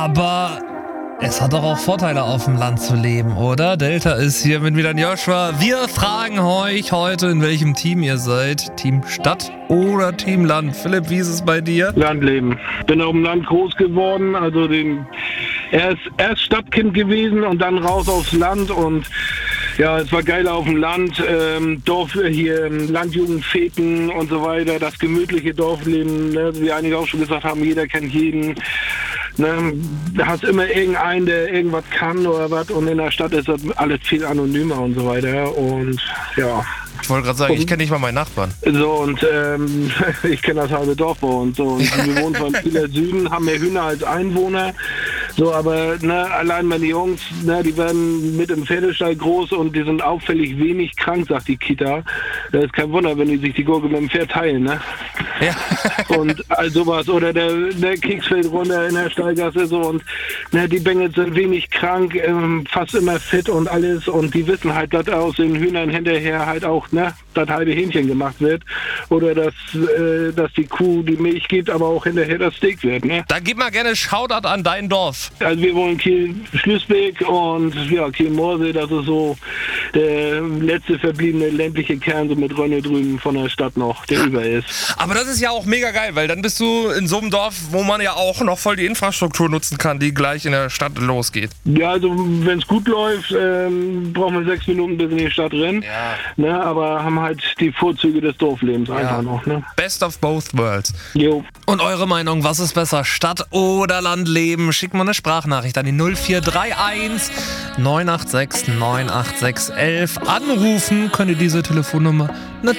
Aber es hat doch auch Vorteile, auf dem Land zu leben, oder? Delta ist hier mit Milan Joshua. Wir fragen euch heute, in welchem Team ihr seid. Team Stadt oder Team Land? Philipp, wie ist es bei dir? Landleben. Bin auf dem Land groß geworden, also er ist erst Stadtkind gewesen und dann raus aufs Land und ja, es war geil auf dem Land, Dorf hier, Landjugendfeten und so weiter, das gemütliche Dorfleben, ne, wie einige auch schon gesagt haben, jeder kennt jeden. Ne, da hast immer irgendeinen, der irgendwas kann oder was und in der Stadt ist das alles viel anonymer und so weiter und ja. Ich wollte gerade sagen, ich kenne nicht mal meinen Nachbarn. So und ich kenne das halbe Dorf bei uns. So, und wir wohnen von vieler Süden, haben mehr Hühner als Einwohner. So, aber ne, allein meine Jungs, ne, die werden mit im Pferdestall groß und die sind auffällig wenig krank, sagt die Kita. Das ist kein Wunder, wenn die sich die Gurke mit dem Pferd teilen, ne? Ja. Und all sowas. Oder der Keks fällt runter in der Stallgasse so und ne, die Bengels sind wenig krank, fast immer fit und alles und die wissen halt, dass aus den Hühnern hinterher halt auch, ne, das halbe Hähnchen gemacht wird. Oder dass die Kuh die Milch gibt, aber auch hinterher das Steak wird, ne? Dann gib mal gerne Shoutout an dein Dorf. Also wir wohnen in Kiel-Schlüßbeck und ja, Kiel-Morsee, das ist so der letzte verbliebene ländliche Kern so mit Rönne drüben von der Stadt noch, der über ist. Aber das ist ja auch mega geil, weil dann bist du in so einem Dorf, wo man ja auch noch voll die Infrastruktur nutzen kann, die gleich in der Stadt losgeht. Ja, also wenn es gut läuft, brauchen wir 6 Minuten bis in die Stadt rennen. Ja. Ne, aber haben halt die Vorzüge des Dorflebens einfach noch. Ne? Best of both worlds. Jo. Und eure Meinung, was ist besser, Stadt oder Landleben? Schickt mal eine Sprachnachricht an die 0431 986 986 11. Anrufen könnt ihr diese Telefonnummer natürlich